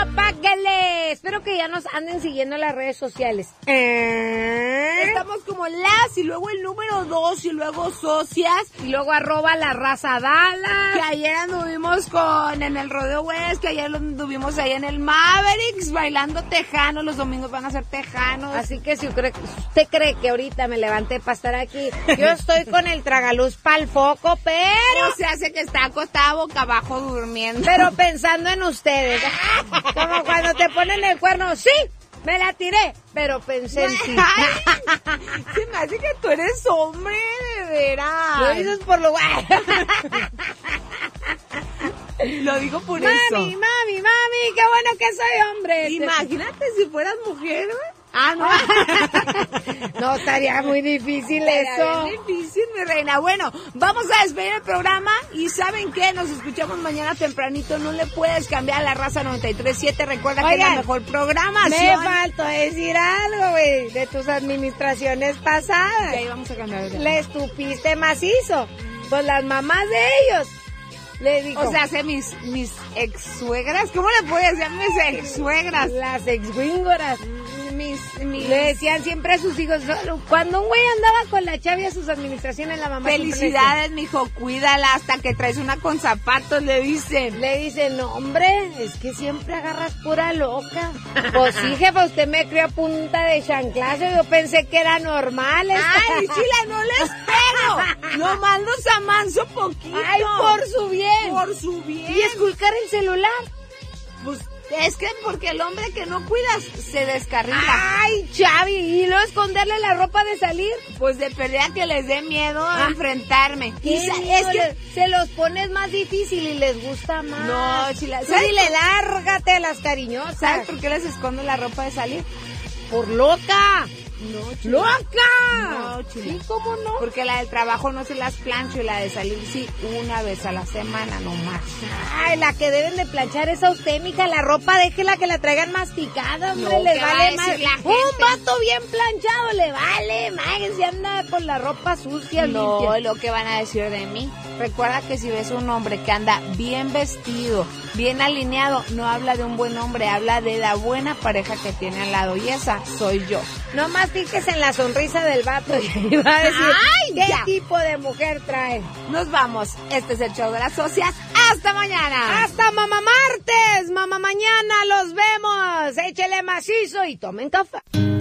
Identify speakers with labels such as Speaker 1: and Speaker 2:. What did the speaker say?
Speaker 1: apáquele. Espero que ya nos anden siguiendo en las redes sociales.
Speaker 2: Estamos como las, y luego el número 2, y luego socias.
Speaker 1: Y luego @LaRazaDala.
Speaker 2: Que ayer anduvimos en el Rodeo West, que ayer anduvimos ahí en el Mavericks, bailando tejano. Los domingos van a ser tejanos.
Speaker 1: Así que si usted cree que ahorita me levanté para estar aquí, yo estoy con el tragaluz pa'l foco, pero...
Speaker 2: se hace que está acostada boca abajo durmiendo.
Speaker 1: Pero pensando en ustedes. Como cuando te ponen el cuerno, sí, me la tiré, pero pensé en ti.
Speaker 2: Se me hace que tú eres hombre, de veras.
Speaker 1: Lo dices por lo guay.
Speaker 2: Lo digo por
Speaker 1: mami,
Speaker 2: eso.
Speaker 1: Mami, qué bueno que soy hombre.
Speaker 2: Imagínate si fueras mujer, güey. No.
Speaker 1: No, estaría muy difícil eso.
Speaker 2: Bien difícil, mi reina. Bueno, vamos a despedir el programa y ¿saben qué? Nos escuchamos mañana tempranito. No le puedes cambiar a La Raza 93.7. Recuerda que es la mejor programación.
Speaker 1: Me faltó decir algo, güey, de tus administraciones pasadas.
Speaker 2: Y ahí vamos a cambiar.
Speaker 1: Le estupiste macizo. Pues las mamás de ellos. Le digo,
Speaker 2: o sea, mis ex-suegras. ¿Cómo le puedes decir a mis ex-suegras?
Speaker 1: Las ex-wingoras. Le decían siempre a sus hijos, cuando un güey andaba con la chava y a sus administraciones, la mamá...
Speaker 2: Felicidades, mijo, cuídala hasta que traes una con zapatos, le dicen.
Speaker 1: Le dicen, no, hombre, es que siempre agarras pura loca. Pues sí, jefa, usted me crió a punta de chanclazo, yo pensé que era normal.
Speaker 2: Ay, Chila, no les pego. No mando amanso poquito.
Speaker 1: Ay, por su bien.
Speaker 2: Por su bien.
Speaker 1: ¿Y esculcar el celular?
Speaker 2: Pues... es que porque el hombre que no cuidas se descarrila.
Speaker 1: Ay, Chavi, ¿y luego esconderle la ropa de salir?
Speaker 2: Pues de perdida que les dé miedo a enfrentarme.
Speaker 1: Es que se los pones más difícil y les gusta más.
Speaker 2: No, Chila.
Speaker 1: Dile, lárgate a las cariñosas.
Speaker 2: ¿Sabes por qué les escondo la ropa de salir?
Speaker 1: Por loca.
Speaker 2: No, Chila.
Speaker 1: ¡Loca!
Speaker 2: No, Chila.
Speaker 1: ¿Sí, cómo no?
Speaker 2: Porque la del trabajo no se las plancho y la de salir sí una vez a la semana nomás.
Speaker 1: Ay, la que deben de planchar es a usted, mija. La ropa déjela que la traigan masticada, hombre.
Speaker 2: No,
Speaker 1: les
Speaker 2: ¿qué va
Speaker 1: vale
Speaker 2: a
Speaker 1: más.
Speaker 2: decir la gente?
Speaker 1: Un vato bien planchado le vale más que se anda con la ropa sucia.
Speaker 2: No,
Speaker 1: limpia.
Speaker 2: lo que van a decir de mí. Recuerda que si ves un hombre que anda bien vestido, bien alineado, no habla de un buen hombre, habla de la buena pareja que tiene al lado. Y esa soy yo.
Speaker 1: No más fijes en la sonrisa del vato y va a decir,
Speaker 2: ¡ay,
Speaker 1: qué
Speaker 2: ya!
Speaker 1: tipo de mujer trae.
Speaker 2: Nos vamos. Este es el show de las socias. ¡Hasta mañana!
Speaker 1: ¡Hasta mamá martes! ¡Mamá mañana! ¡Los vemos! Échele macizo y tomen café.